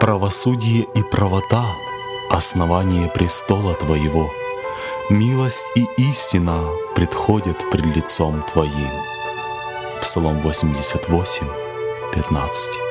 Правосудие и правота — основание престола Твоего. Милость и истина предходят пред лицом Твоим. Псалом 88, 15.